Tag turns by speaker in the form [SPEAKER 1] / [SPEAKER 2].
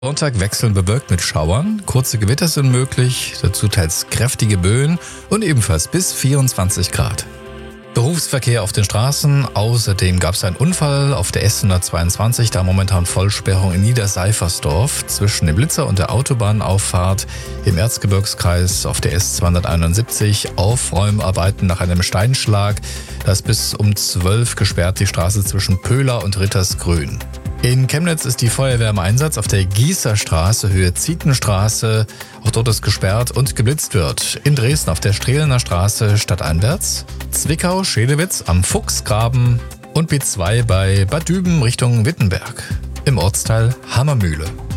[SPEAKER 1] Sonntag wechseln bewölkt mit Schauern, kurze Gewitter sind möglich, dazu teils kräftige Böen und ebenfalls bis 24 Grad. Berufsverkehr auf den Straßen, außerdem gab es einen Unfall auf der S122, da momentan Vollsperrung in Niederseifersdorf zwischen dem Blitzer und der Autobahnauffahrt im Erzgebirgskreis auf der S271, Aufräumarbeiten nach einem Steinschlag, da ist bis um 12 gesperrt die Straße zwischen Pöhler und Rittersgrün. In Chemnitz ist die Feuerwehr im Einsatz auf der Gießerstraße, Höhe Zietenstraße. Auch dort ist gesperrt und geblitzt wird. In Dresden auf der Strehlener Straße stadteinwärts. Zwickau, Schedewitz am Fuchsgraben und B2 bei Bad Düben Richtung Wittenberg. Im Ortsteil Hammermühle.